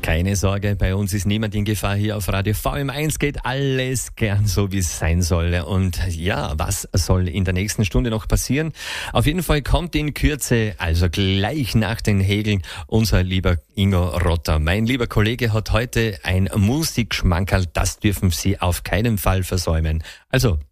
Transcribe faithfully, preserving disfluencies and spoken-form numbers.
Keine Sorge, bei uns ist niemand in Gefahr. Hier auf Radio V M eins geht alles gern so, wie es sein soll. Und ja, was soll in der nächsten Stunde noch passieren? Auf jeden Fall kommt in Kürze, also gleich nach den Hegeln, unser lieber Ingo Rotter. Mein lieber Kollege hat heute ein Musikschmankerl, das dürfen Sie auf keinen Fall versäumen. Also